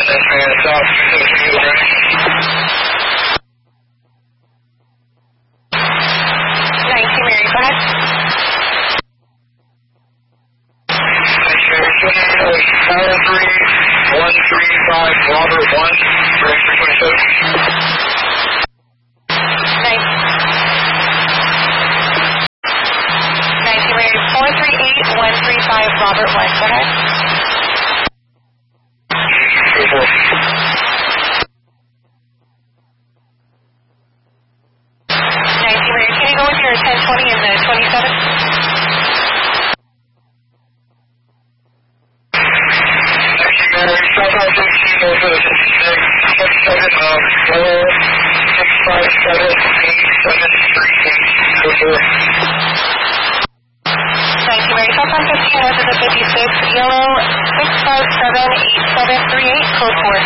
South 15, ready. Mary, go ahead. 43135 Robert 1, ready for 27. Nice. 90 Mary, 438-135 Robert 1, go ahead. 24. 90 Mary, can you go with your 1020 and the 27? Southbound 15, over to 56, 27, 4657-8738, 90 Mary, Southbound 15, over to 56, yellow 657-8738, code 4.